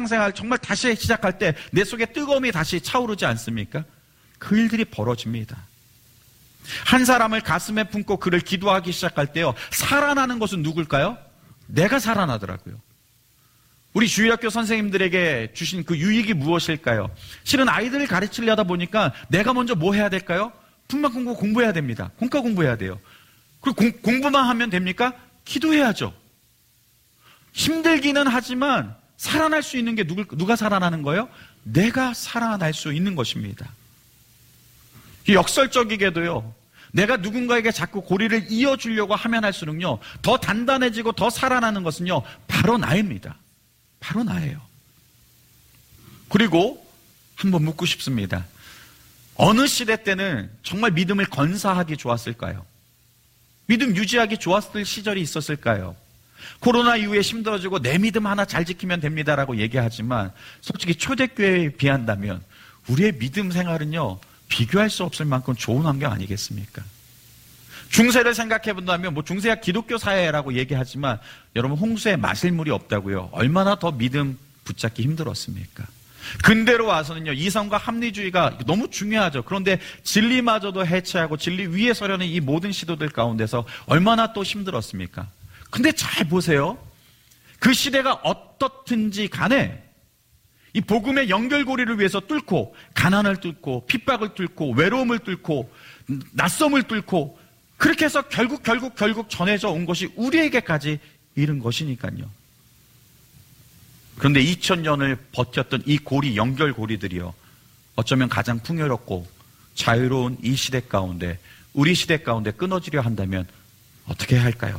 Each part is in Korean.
신앙생활 정말 다시 시작할 때 내 속에 뜨거움이 다시 차오르지 않습니까? 그 일들이 벌어집니다. 한 사람을 가슴에 품고 그를 기도하기 시작할 때요, 살아나는 것은 누굴까요? 내가 살아나더라고요. 우리 주일학교 선생님들에게 주신 그 유익이 무엇일까요? 실은 아이들을 가르치려다 보니까 내가 먼저 뭐 해야 될까요? 분만 공부해야 됩니다. 공과 공부해야 돼요. 그리고 공부만 하면 됩니까? 기도해야죠. 힘들기는 하지만 살아날 수 있는 게 누가 살아나는 거예요? 내가 살아날 수 있는 것입니다. 역설적이게도요, 내가 누군가에게 자꾸 고리를 이어주려고 하면 할수록요, 더 단단해지고 더 살아나는 것은요, 바로 나입니다. 바로 나예요. 그리고 한번 묻고 싶습니다. 어느 시대 때는 정말 믿음을 건사하기 좋았을까요? 믿음 유지하기 좋았을 시절이 있었을까요? 코로나 이후에 힘들어지고 내 믿음 하나 잘 지키면 됩니다라고 얘기하지만 솔직히 초대교회에 비한다면 우리의 믿음 생활은요, 비교할 수 없을 만큼 좋은 환경 아니겠습니까? 중세를 생각해 본다면 중세가 기독교 사회라고 얘기하지만 여러분, 홍수에 마실 물이 없다고요. 얼마나 더 믿음 붙잡기 힘들었습니까? 근대로 와서는요, 이성과 합리주의가 너무 중요하죠. 그런데 진리마저도 해체하고 진리 위에 서려는 이 모든 시도들 가운데서 얼마나 또 힘들었습니까? 근데 잘 보세요. 그 시대가 어떻든지 간에 이 복음의 연결고리를 위해서 뚫고, 가난을 뚫고, 핍박을 뚫고, 외로움을 뚫고, 낯섦을 뚫고, 그렇게 해서 결국 전해져 온 것이 우리에게까지 이른 것이니까요. 그런데 2000년을 버텼던 이 고리, 연결고리들이요, 어쩌면 가장 풍요롭고 자유로운 이 시대 가운데, 우리 시대 가운데 끊어지려 한다면 어떻게 해야 할까요?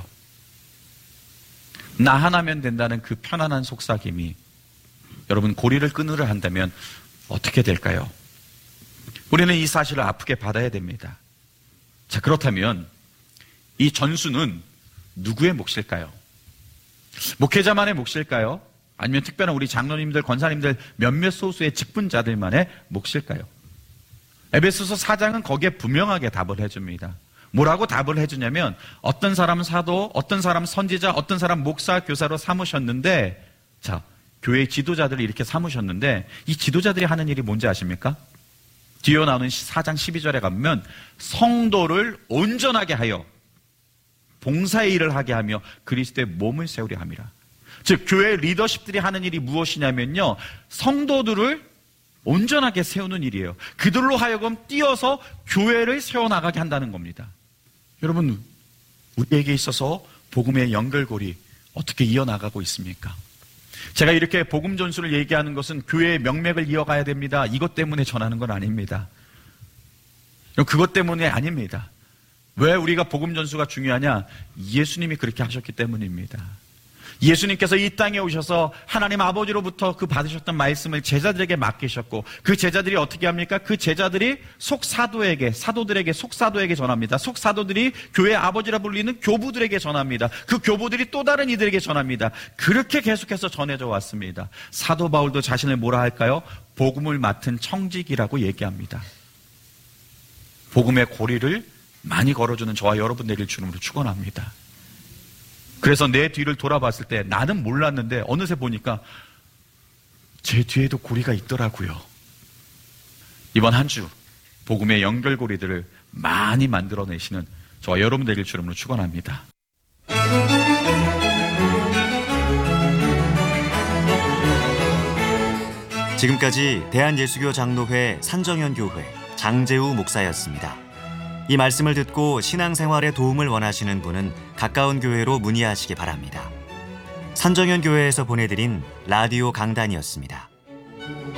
나 하나면 된다는 그 편안한 속삭임이 여러분, 고리를 끊으려 한다면 어떻게 될까요? 우리는 이 사실을 아프게 받아야 됩니다. 자, 그렇다면 이 전수는 누구의 몫일까요? 목회자만의 몫일까요? 아니면 특별한 우리 장로님들, 권사님들 몇몇 소수의 직분자들만의 몫일까요? 에베소서 4장은 거기에 분명하게 답을 해줍니다. 뭐라고 답을 해주냐면, 어떤 사람은 사도, 어떤 사람은 선지자, 어떤 사람은 목사, 교사로 삼으셨는데, 자, 교회 지도자들을 이렇게 삼으셨는데, 이 지도자들이 하는 일이 뭔지 아십니까? 뒤에 나오는 4장 12절에 가면 성도를 온전하게 하여 봉사의 일을 하게 하며 그리스도의 몸을 세우려 함이라. 즉, 교회 리더십들이 하는 일이 무엇이냐면요, 성도들을 온전하게 세우는 일이에요. 그들로 하여금 뛰어서 교회를 세워나가게 한다는 겁니다. 여러분, 우리에게 있어서 복음의 연결고리 어떻게 이어나가고 있습니까? 제가 이렇게 복음 전수를 얘기하는 것은 교회의 명맥을 이어가야 됩니다, 이것 때문에 전하는 건 아닙니다. 그것 때문에 아닙니다. 왜 우리가 복음 전수가 중요하냐? 예수님이 그렇게 하셨기 때문입니다. 예수님께서 이 땅에 오셔서 하나님 아버지로부터 그 받으셨던 말씀을 제자들에게 맡기셨고, 그 제자들이 어떻게 합니까? 그 제자들이 사도들에게 속사도에게 전합니다. 속사도들이 교회 아버지라 불리는 교부들에게 전합니다. 그 교부들이 또 다른 이들에게 전합니다. 그렇게 계속해서 전해져 왔습니다. 사도 바울도 자신을 뭐라 할까요? 복음을 맡은 청직이라고 얘기합니다. 복음의 고리를 많이 걸어주는 저와 여러분 되길 주님으로 축원합니다. 그래서 내 뒤를 돌아봤을 때 나는 몰랐는데 어느새 보니까 제 뒤에도 고리가 있더라고요. 이번 한 주 복음의 연결고리들을 많이 만들어내시는 저와 여러분 되길 주님으로 축원합니다. 지금까지 대한예수교 장로회 산정현교회 장재우 목사였습니다. 이 말씀을 듣고 신앙생활에 도움을 원하시는 분은 가까운 교회로 문의하시기 바랍니다. 산정현 교회에서 보내드린 라디오 강단이었습니다.